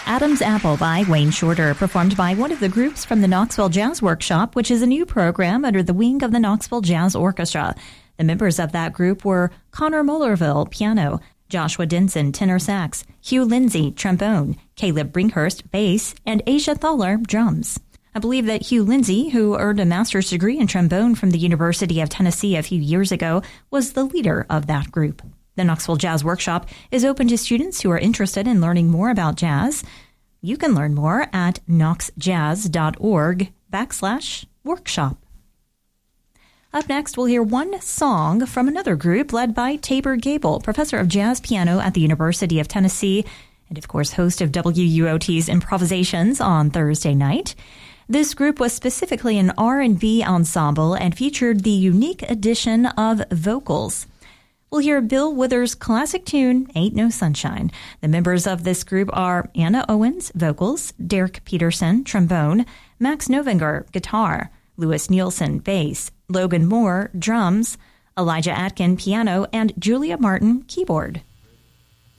Adam's Apple by Wayne Shorter, performed by one of the groups from the Knoxville Jazz Workshop, which is a new program under the wing of the Knoxville Jazz Orchestra. The members of that group were Connor Mullerville, piano, Joshua Denson, tenor sax, Hugh Lindsay, trombone, Caleb Brinkhurst, bass, and Asia Thaler, drums. I believe that Hugh Lindsay, who earned a master's degree in trombone from the University of Tennessee a few years ago, was the leader of that group. The Knoxville Jazz Workshop is open to students who are interested in learning more about jazz. You can learn more at knoxjazz.org/workshop. Up next, we'll hear one song from another group led by Tabor Gable, professor of jazz piano at the University of Tennessee, and of course host of WUOT's Improvisations on Thursday night. This group was specifically an R&B ensemble and featured the unique addition of vocals. We'll hear Bill Withers' classic tune, Ain't No Sunshine. The members of this group are Anna Owens, vocals, Derek Peterson, trombone, Max Novinger, guitar, Louis Nielsen, bass, Logan Moore, drums, Elijah Atkin, piano, and Julia Martin, keyboard.